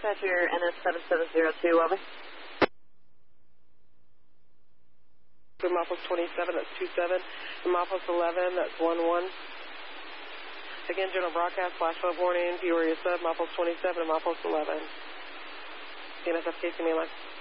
Dispatcher NS7702, over. Mopos 27, that's 27. Mopos 11, that's 11. Again, general broadcast, flash flood warning, Peoria sub, Mopos 27 and Mopos 11. NSF case, main line.